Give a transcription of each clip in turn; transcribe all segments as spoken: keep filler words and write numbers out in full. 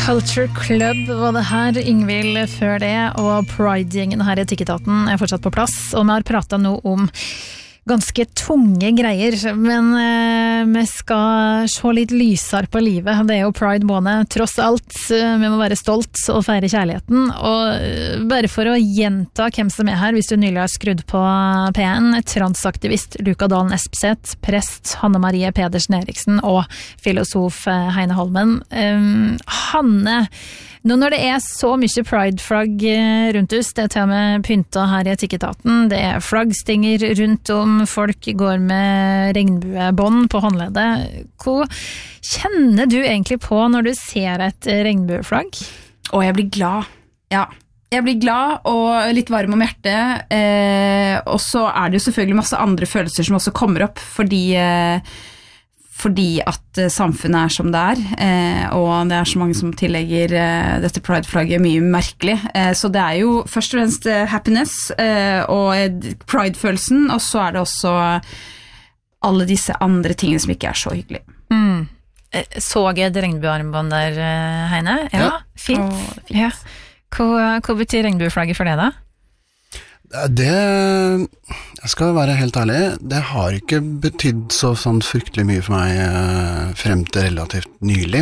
Culture Club var det her, Ingvild før det, og Pride-gjengen her i Tikketaten er fortsatt på plass, og vi har pratet nå om ganske tunge greier, men eh, vi skal se litt lysere på livet. Det er jo Pride måned, tross alt. Vi må være stolt og feire kjærligheten. Og bare for å gjenta hvem som er her, hvis du nylig har skrudd på P en, transaktivist Luka Dalen Espeseth, prest Hanne Marie Pedersen Eriksen og filosof Heine Holmen. Um, Hanne, nå når det er så mye Pride-flagg rundt oss, det er til og med pynta her i Tikketaten, det er flaggstinger rundt om, folk går med regnbuebånd på håndledet. Hva kjenner du egentlig på når du ser et regnbueflagg? Og jeg blir glad. Ja, jeg blir glad og litt varm om hjertet. Eh, og så er det jo selvfølgelig masse andre følelser som også kommer opp, fordi, eh, fordi at samfunnet er som det er, eh, og det er så mange som tillegger eh, dette Pride-flagget mye merkelig. Eh, så det er jo først og fremst eh, happiness eh, og Pride-følelsen, og så er det også alle disse andre tingene som ikke er så hyggelige. Mm. Så jeg et regnbuearmbånd der, Heine? Ja, ja. Fint. Åh, fint. Ja. Hva, hva betyr regnbueflagget for deg da? Det, jeg skal være helt ærlig, det har ikke betydd så sånn fryktelig mye for meg frem til relativt nylig.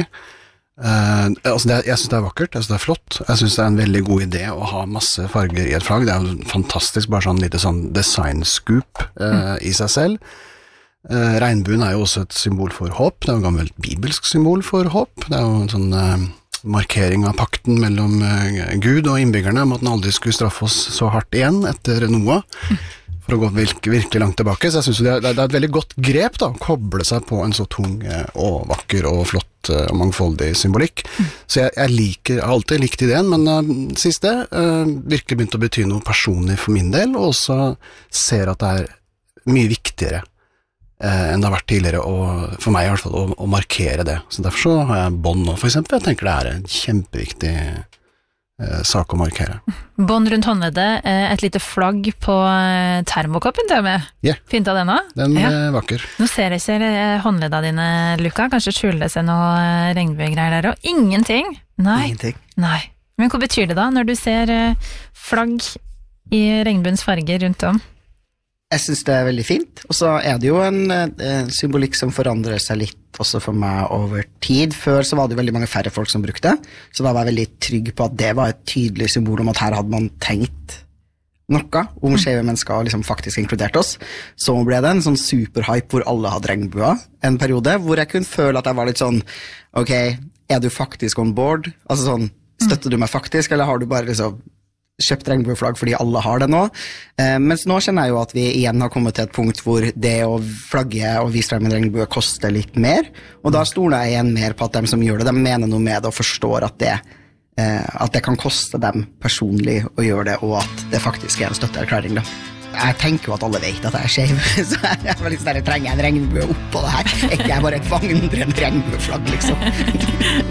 Uh, altså det, jeg synes det er vakkert, jeg synes det er flott, jeg synes det er en veldig god idé å ha masse farger i et flagg. Det er jo fantastisk, bare sånn lite sånn design-scoop uh, mm. i seg selv. Uh, regnbuen er jo også et symbol for håp, det er jo et gammelt bibelsk symbol for håp. Det er jo en sånn uh, markering av pakten mellom uh, Gud og innbyggerne om at den aldri skulle straffe oss så hardt igjen etter Noah, for å gå virkelig, virkelig langt tilbake. Så jeg synes det er, det er et veldig godt grep da, å koble seg på en så tung uh, og vakker og flott uh, og mangfoldig symbolikk. Mm. Så jeg, jeg liker, jeg har alltid likt ideen, men uh, siste uh, virkelig begynte å bety noe personlig for min del, og også ser at det er mye viktigere enn det har vært tidligere, og for meg i hvert fall, å, å markere det. Så derfor så har jeg bånd nå, for eksempel. Jeg tenker det er en kjempeviktig eh, sak å markere. Bånd rundt håndleddet, et lite flagg på termokoppen til og med. Yeah. Fint av den da? Den ja. er vakker. Nå ser jeg ikke håndledda dine, Luka. Kanskje skjuler det seg noe regnbuegreier der, og ingenting? Nei. Ingenting. Nei. Men hva betyr det da, når du ser flagg i regnbuens farger rundt om? Jeg synes det er veldig fint, og så er det jo en, en symbolikk som forandrer seg litt også for meg over tid. Før så var det jo veldig mange færre folk som brukte det, så da var jeg veldig trygg på at det var et tydelig symbol om at her hadde man tenkt noe om skjeve mennesker og liksom faktisk inkludert oss. Så ble det en sånn superhype hvor alle hadde regnbua en periode, hvor jeg kunne føle at jeg var litt sånn, ok, er du faktisk on board? Altså sånn, støtter du meg faktisk, eller har du bare liksom kjøpt regnbueflagg fordi alle har det nå. Eh, mens nå kjenner jeg jo at vi igjen har kommet til et punkt hvor det å flagge og vise frem en regnbue koster litt mer, og da stoler jeg igjen mer på at de som gjør det, de mener noe med det og forstår at det, eh, at det kan koste dem personlig å gjøre det, og at det faktisk er en støtteerklæring da. Jeg tenker jo at alle vet at jeg er skjev, så jeg var litt sånn, jeg trenger en regnbue oppå det her. Ikke jeg bare et vandrende regnbueflagg, liksom.